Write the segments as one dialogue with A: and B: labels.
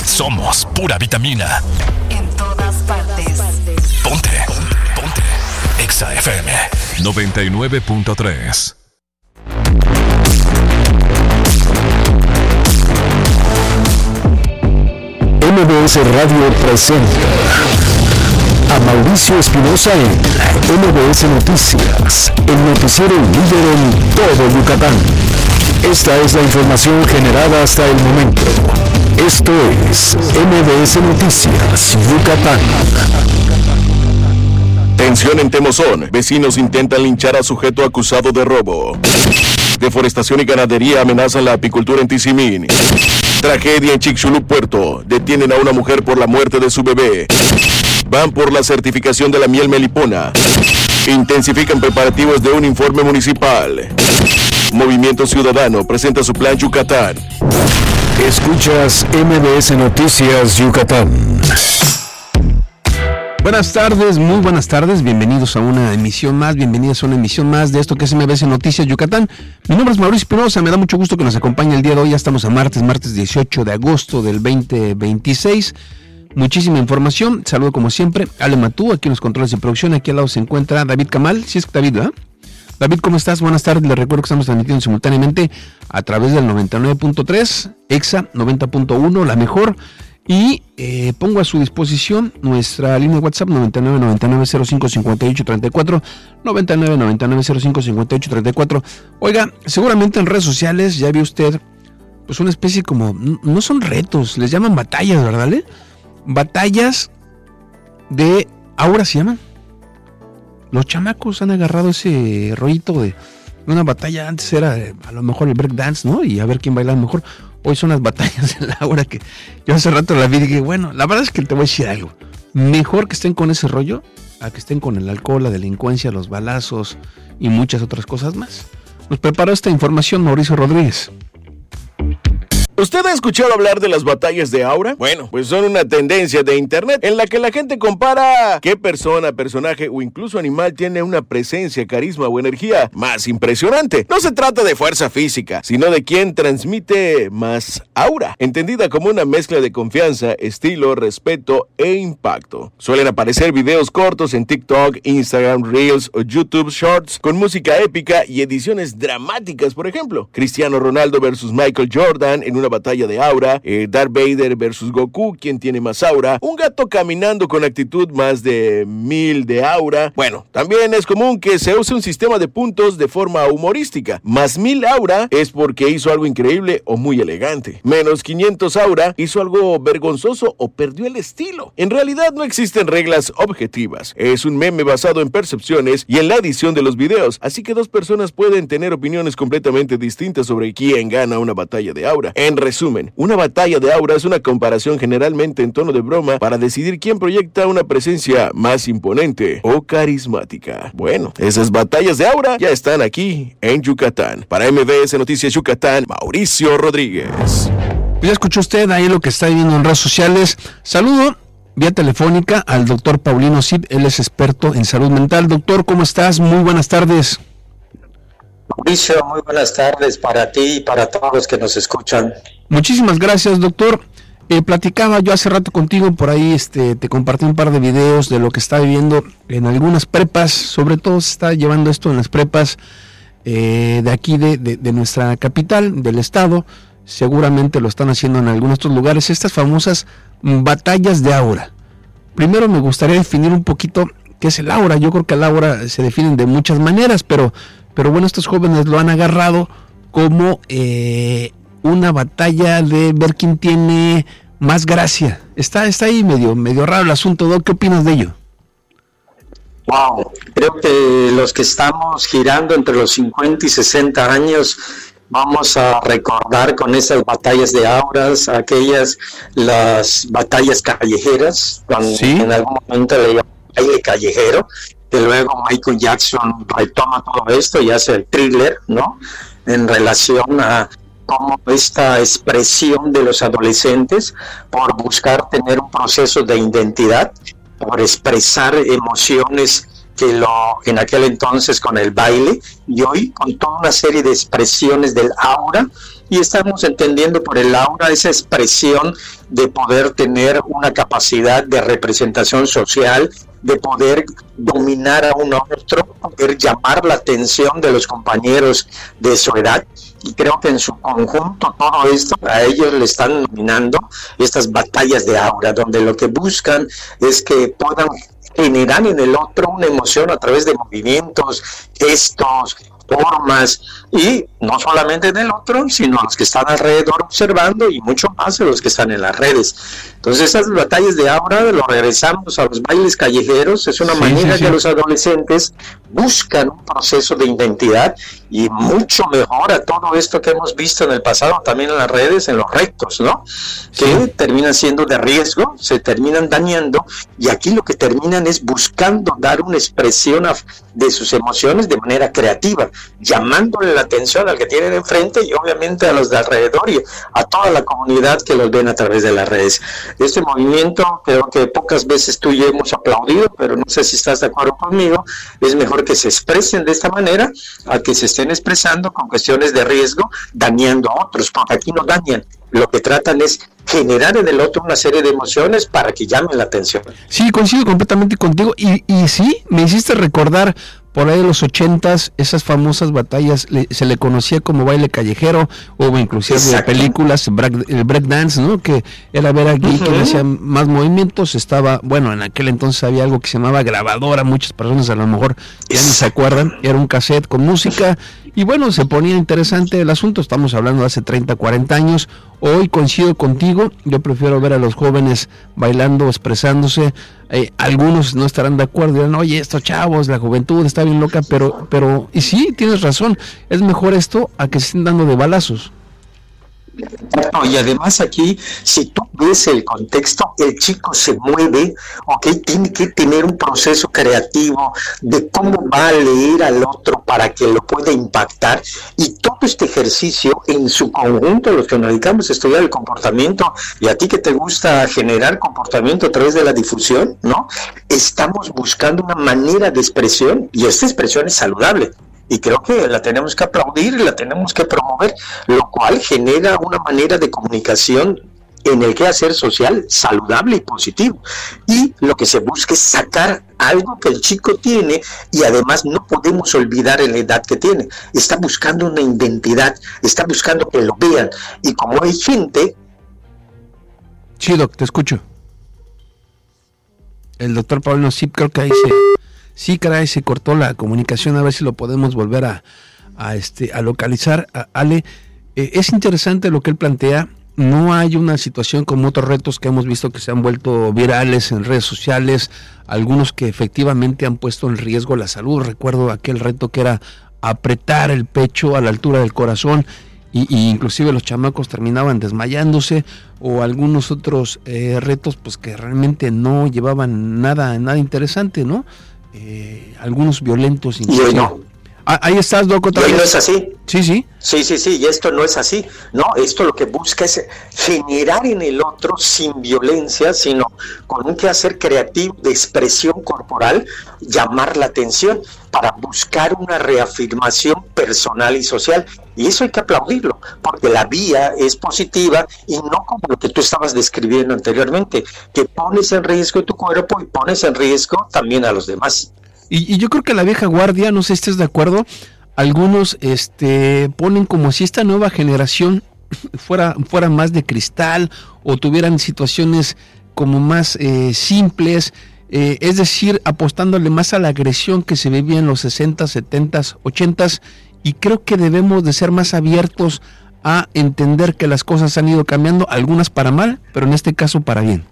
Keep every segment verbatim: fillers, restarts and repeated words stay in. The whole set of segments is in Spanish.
A: Somos pura vitamina.
B: En todas partes.
A: Ponte. Ponte. Exa F M noventa y nueve punto tres.
C: M B S Radio presenta a Mauricio Espinosa en M B S Noticias, el noticiero líder en todo Yucatán. Esta es la información generada hasta el momento. Esto es M B S Noticias Yucatán.
D: Tensión en Temozón. Vecinos intentan linchar a sujeto acusado de robo. Deforestación y ganadería amenazan la apicultura en Tizimín. Tragedia en Chicxulub, Puerto. Detienen a una mujer por la muerte de su bebé. Van por la certificación de la miel melipona. Intensifican preparativos de un informe municipal. Movimiento Ciudadano presenta su plan Yucatán.
C: Escuchas M B S Noticias Yucatán.
E: Buenas tardes, muy buenas tardes, bienvenidos a una emisión más, bienvenidos a una emisión más de esto que es M B S Noticias Yucatán. Mi nombre es Mauricio Espinosa, me da mucho gusto que nos acompañe el día de hoy, ya estamos a martes, martes dieciocho de agosto del veinte veintiséis. Muchísima información, saludo como siempre, Ale Matú, aquí en los controles de producción, aquí al lado se encuentra David Camal, si es que David, ¿verdad? David, ¿cómo estás? Buenas tardes, les recuerdo que estamos transmitiendo simultáneamente a través del noventa y nueve punto tres, Exa noventa punto uno, la mejor. Y eh, pongo a su disposición nuestra línea de WhatsApp noventa y nueve noventa y nueve cero cinco cincuenta y ocho treinta y cuatro, noventa y nueve noventa y nueve cero cinco cincuenta y ocho treinta y cuatro. Oiga, seguramente en redes sociales ya vio usted pues una especie como, no son retos, les llaman batallas, ¿verdad? ¿Eh? Batallas de Aura se llaman. Los chamacos han agarrado ese rollito de una batalla. Antes era a lo mejor el breakdance, ¿no? Y a ver quién bailaba mejor. Hoy son las batallas en la hora que yo hace rato la vi y dije, bueno, la verdad es que te voy a decir algo. Mejor que estén con ese rollo a que estén con el alcohol, la delincuencia, los balazos y muchas otras cosas más. Nos preparó esta información Mauricio Rodríguez.
D: ¿Usted ha escuchado hablar de las batallas de Aura? Bueno, pues son una tendencia de internet en la que la gente compara qué persona, personaje o incluso animal tiene una presencia, carisma o energía más impresionante. No se trata de fuerza física, sino de quién transmite más aura, entendida como una mezcla de confianza, estilo, respeto e impacto. Suelen aparecer videos cortos en TikTok, Instagram, Reels o YouTube Shorts con música épica y ediciones dramáticas, por ejemplo. Cristiano Ronaldo versus Michael Jordan en una batalla de aura, eh, Darth Vader versus Goku, ¿quién tiene más aura? Un gato caminando con actitud más de mil de aura. Bueno, también es común que se use un sistema de puntos de forma humorística. Más mil aura es porque hizo algo increíble o muy elegante. Menos quinientos aura hizo algo vergonzoso o perdió el estilo. En realidad no existen reglas objetivas. Es un meme basado en percepciones y en la edición de los videos, así que dos personas pueden tener opiniones completamente distintas sobre quién gana una batalla de aura. En resumen, una batalla de aura es una comparación generalmente en tono de broma para decidir quién proyecta una presencia más imponente o carismática. Bueno, esas batallas de aura ya están aquí en Yucatán. Para M B S Noticias Yucatán, Mauricio Rodríguez.
E: Ya escuchó usted ahí lo que está viendo en redes sociales. Saludo vía telefónica al doctor Paulino Sip, él es experto en salud mental. Doctor, ¿cómo estás? Muy buenas tardes.
F: Mauricio, muy buenas tardes para ti y para todos los que nos escuchan.
E: Muchísimas gracias, doctor. Eh, platicaba yo hace rato contigo, por ahí este, te compartí un par de videos de lo que está viviendo en algunas prepas, sobre todo se está llevando esto en las prepas eh, de aquí de, de, de nuestra capital, del estado, seguramente lo están haciendo en algunos otros lugares, estas famosas batallas de aura. Primero me gustaría definir un poquito qué es el aura. Yo creo que el aura se define de muchas maneras, pero... Pero bueno, estos jóvenes lo han agarrado como eh, una batalla de ver quién tiene más gracia. Está, está ahí medio, medio raro el asunto, ¿no? ¿Qué opinas de ello?
F: Wow, creo que los que estamos girando entre los cincuenta y sesenta años vamos a recordar con esas batallas de auras, aquellas, las batallas callejeras, cuando ¿sí? En algún momento le llaman baile callejero, que luego Michael Jackson retoma todo esto y hace el thriller, ¿no? En relación a cómo esta expresión de los adolescentes por buscar tener un proceso de identidad, por expresar emociones que lo en aquel entonces con el baile y hoy con toda una serie de expresiones del aura y estamos entendiendo por el aura esa expresión de poder tener una capacidad de representación social, de poder dominar a un otro, poder llamar la atención de los compañeros de su edad. Y creo que en su conjunto todo esto a ellos le están dominando estas batallas de aura, donde lo que buscan es que puedan generar en el otro una emoción a través de movimientos, gestos, formas, y no solamente del otro, sino los que están alrededor observando, y mucho más de los que están en las redes. Entonces esas batallas de aura, lo regresamos a los bailes callejeros, es una sí, manera sí, sí. que los adolescentes buscan un proceso de identidad, y mucho mejor a todo esto que hemos visto en el pasado también en las redes, en los retos, ¿no? Que sí. terminan siendo de riesgo, se terminan dañando, y aquí lo que terminan es buscando dar una expresión a, de sus emociones de manera creativa, llamándole la atención al que tienen enfrente y obviamente a los de alrededor y a toda la comunidad que los ven a través de las redes. Este movimiento creo que pocas veces tú y yo hemos aplaudido, pero no sé si estás de acuerdo conmigo, es mejor que se expresen de esta manera a que se estén expresando con cuestiones de riesgo, dañando a otros, porque aquí no dañan, lo que tratan es generar en el otro una serie de emociones para que llamen la atención.
E: Sí, coincido completamente contigo, y, y sí, me hiciste recordar por ahí de los ochentas, esas famosas batallas, le, se le conocía como baile callejero, hubo inclusive de películas, break, el breakdance, ¿no? Que era ver aquí uh-huh. que hacía más movimientos, estaba, bueno, en aquel entonces había algo que se llamaba grabadora, muchas personas a lo mejor ya ni se acuerdan, era un cassette con música, y bueno, se ponía interesante el asunto, estamos hablando de hace treinta, cuarenta años, hoy coincido contigo, yo prefiero ver a los jóvenes bailando, expresándose, eh, algunos no estarán de acuerdo, dirán, oye, estos chavos, la juventud está bien loca, pero, pero, y sí, tienes razón, es mejor esto a que se estén dando de balazos.
F: No, y además aquí, si tú ves el contexto, el chico se mueve, ok, tiene que tener un proceso creativo de cómo va a leer al otro para que lo pueda impactar, y todo este ejercicio en su conjunto, los que nos dedicamos a estudiar el comportamiento, y a ti que te gusta generar comportamiento a través de la difusión, ¿no? Estamos buscando una manera de expresión, y esta expresión es saludable. Y creo que la tenemos que aplaudir y la tenemos que promover, lo cual genera una manera de comunicación en el quehacer social saludable y positivo. Y lo que se busca es sacar algo que el chico tiene, y además no podemos olvidar en la edad que tiene. Está buscando una identidad, está buscando que lo vean. Y como hay gente...
E: Sí, doc, te escucho. El doctor Pablo Nosip, creo que ahí se... Sí, caray, se cortó la comunicación, a ver si lo podemos volver a, a, este, a localizar. A Ale, eh, es interesante lo que él plantea, no hay una situación como otros retos que hemos visto que se han vuelto virales en redes sociales, algunos que efectivamente han puesto en riesgo la salud. Recuerdo aquel reto que era apretar el pecho a la altura del corazón, y, y inclusive los chamacos terminaban desmayándose, o algunos otros eh, retos pues que realmente no llevaban nada, nada interesante, ¿no? Eh, algunos violentos inclusive.
F: Y no.
E: Ah, ahí estás, Doc, otra vez.
F: No es así.
E: Sí, sí.
F: Sí, sí, sí, y esto no es así. No, esto lo que busca es generar en el otro sin violencia, sino con un quehacer creativo de expresión corporal, llamar la atención para buscar una reafirmación personal y social. Y eso hay que aplaudirlo, porque la vía es positiva y no como lo que tú estabas describiendo anteriormente, que pones en riesgo tu cuerpo y pones en riesgo también a los demás.
E: Y, y yo creo que la vieja guardia, no sé si estés de acuerdo, algunos este, ponen como si esta nueva generación fuera, fuera más de cristal, o tuvieran situaciones como más eh, simples, eh, es decir, apostándole más a la agresión que se vivía en los sesentas, setentas, ochentas, y creo que debemos de ser más abiertos a entender que las cosas han ido cambiando, algunas para mal, pero en este caso para bien.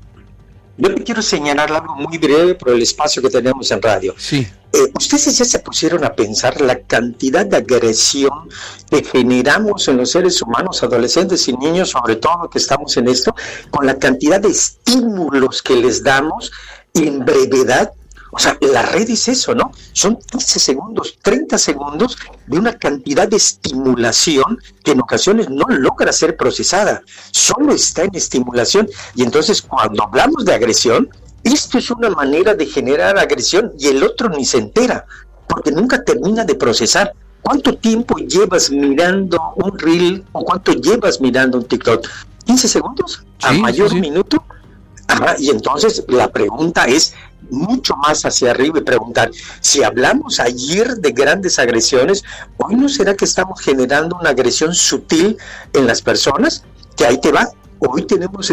F: Yo te quiero señalar algo muy breve por el espacio que tenemos en radio.
E: Sí.
F: Eh, ustedes ya se pusieron a pensar la cantidad de agresión que generamos en los seres humanos, adolescentes y niños, sobre todo que estamos en esto, con la cantidad de estímulos que les damos en brevedad. O sea, la red es eso, ¿no? Son quince segundos, treinta segundos de una cantidad de estimulación que en ocasiones no logra ser procesada, solo está en estimulación. Y entonces cuando hablamos de agresión, esto es una manera de generar agresión y el otro ni se entera, porque nunca termina de procesar. ¿Cuánto tiempo llevas mirando un reel o cuánto llevas mirando un TikTok? ¿quince segundos? ¿A
E: Sí,
F: mayor
E: sí, sí.
F: minuto? Ajá, y entonces la pregunta es mucho más hacia arriba y preguntar, si hablamos ayer de grandes agresiones, ¿hoy no será que estamos generando una agresión sutil en las personas? Que ahí te va, hoy tenemos